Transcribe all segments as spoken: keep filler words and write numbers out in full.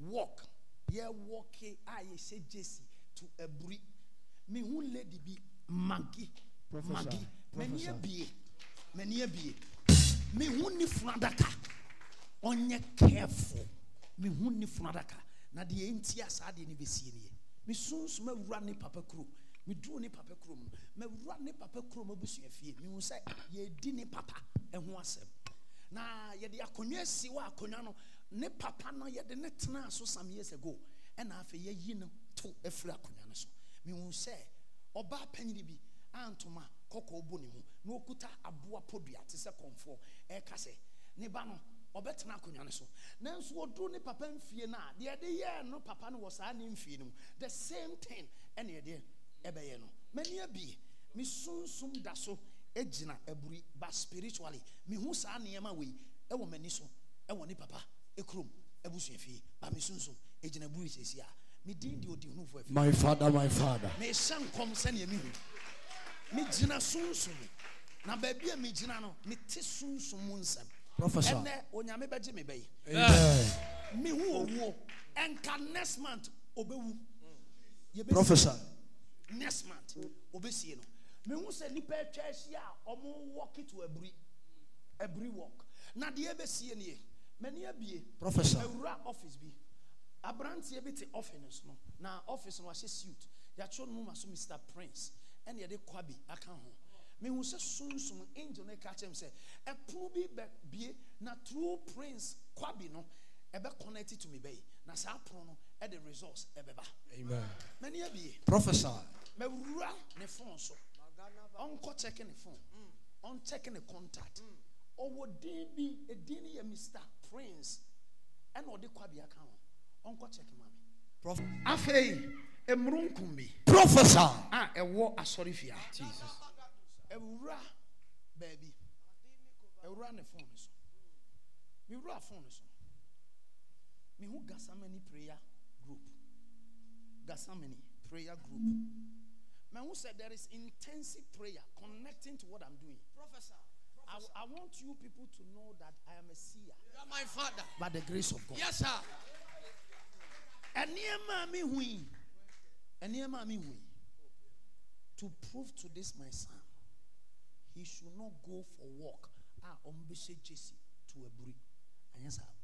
walk. Yeah, walking. I say Jesse to a bri. Me who lady be Maggie. Maggie. Many a be. Many a be. Me who ni fradaka. Onye careful. Me who ni fradaka. Na the entia sadi ni besini. Me soon me run papa crew. Me do ni papa crew. Me run papa crew. Me busu efie. Me who say ye di ni papa. E who asem. Na ye di akonye siwa akonya no. Ne papa no ye de ne tena so some years ago. And after ye yi no to efra akonya no so. Me who say oba panyi bi antoma koko oboni mu. No okuta aboa podua te se komfo. E ka se ne ba no obetena akonya no so. Nanso odo ne papa mfie na de de ye no papa no was ani mfie no. The same thing ene de ebeye no. Many abi me sunsum da so ejina aburi but spiritually me hu sa niema we e wo mani so e wo ne papa e krom abusu afie ba me sunsum ejina buri sesi a me din di odi hu fo afie. My father, my father. Me san kom se ne me hu. Me jina sunsum na ba bia me jina no me te sunsum mu nsam. Professor. Ene onyame beje me bey. Amen. Me hu owo enka next month obewu. Professor. Next month obesie no. Me hu se nipa atwa ahia omo walk to every every walk. Na de ebesie ne mani abie. Professor. Ewura office bi. Abrantie bi te office no. Na office no ahye suit. Ya cho no ma so Mister Prince. Ene ye de kwabi aka ho. Me hu se sunsum angel na ka chem se epu bi bie na true Prince kwabi no ebe connected to me bay. Na sa pro no e the results ebeba. Amen. Many abie. Professor. Me wura ne phone so. Uncle checking the phone. Mm. On checking the contact. Mm. Or would they be a dinner Mister Prince? And what the Kwabi account? Uncle checking mommy. Prof. Afei, a mrunkumbi. Professor. Ah, a war a sorry fear. Jesus. A ra baby. A run a phone. Me ra phone. Me who Gasamani prayer group. Gasamani prayer group. Man who said there is intensive prayer connecting to what I'm doing. Professor, Professor. I, I want you people to know that I am a seer. You are my father. By the grace of God. Yes, sir. And near mommy we. And near mommy we. To prove to this my son, he should not go for walk. Ah, ombeshe Jesse to a bri. And yes, sir.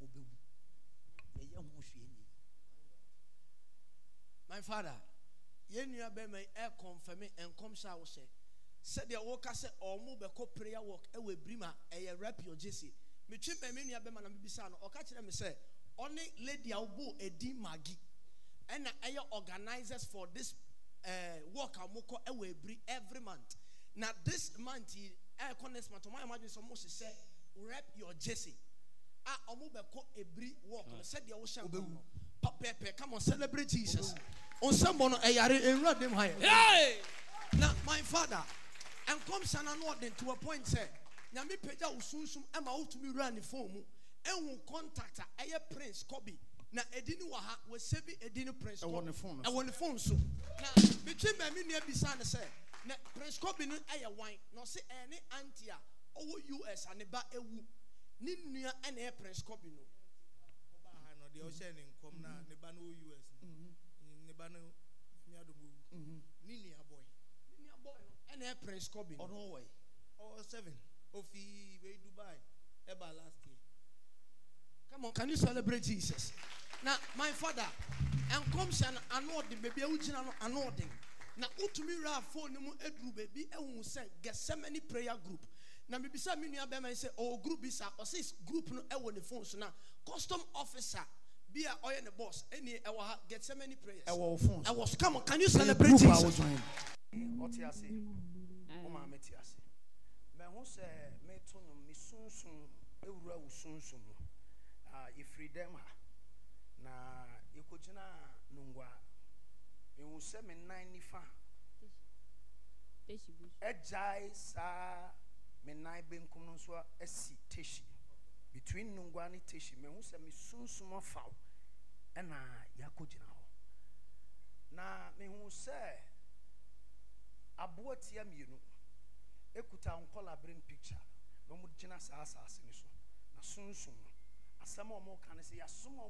My father. Yenu abe me e confirm and come sha wo say said the worker say omo be ko prayer work e we brima e ye rap your Jesse me twi be me nua be ma na me bisa no o ka kire me say only lady awu edi magi and e organizers for this uh, work amoko e we bri every month. Now this month e connect month my imagine some mo say rap your Jesse ah omo be ko e bri work said the wo sha Pepe, come on, celebrate Jesus. On someone, I read them higher. Now, my father, and come son and to a point, say, Nami Peja Usunsum, I'm out to me run the phone, and will contact a Prince Kobe. Now, Edinu Waha was Sebi Edinu Prince. I want the phone. I want the phone so. Now, between my mini Bisana say, Prince Kobe no air wine, no say any antia, over U S and about a woo. Ninia and air Prince Kobe no. The ocean in Comna, Nebano U S, Nebano, Niadubu, Ninia boy, Ninia boy, and air Prince Kobe, or no way, or seven, Ofi, way Dubai, Eba last year. Come on, can you celebrate Jesus? Now, my father, and comes and anointing, baby, anointing. Now, Utumira phone, Edru, baby, and will say, get so many prayer group. Now, maybe some many of them say, oh, group is or says group no, I want the phone. So now, custom officer. Be a oil and the boss. Any I will get so many prayers. I was I was come on. Can you celebrate Jesus? What you say? Mama metiasi. Me who say me to no me sun sun ewura usun sun. Ah, if freedom na ikojina nungwa. Me who say me nine nifa. Ejai sa me nine ben kuno so esi teshi. Between Nungwani Tishi, me who say me soon summa foul, and I yakujina. Na me who say Abuatiam you know, Ekuta uncola bring picture, no mujina sa assassination, na soon soon. A some more can say a sumo.